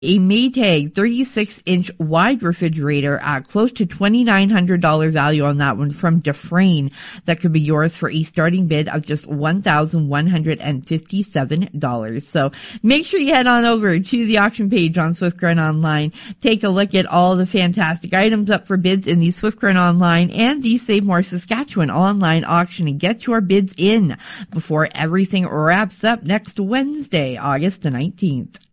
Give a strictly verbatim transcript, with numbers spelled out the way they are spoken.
a Maytag thirty-six inch wide refrigerator at close to twenty-nine hundred dollars value on that one from Dufresne. That could be yours for a starting bid of just one thousand one hundred fifty-seven dollars. So make sure you head on over to the auction page on Swift Current Online. Take a look at all the fantastic items up for bids in the Swift Current Online and the Save More Saskatchewan online auction, and get your bids in before everything wraps up next Wednesday, August the nineteenth.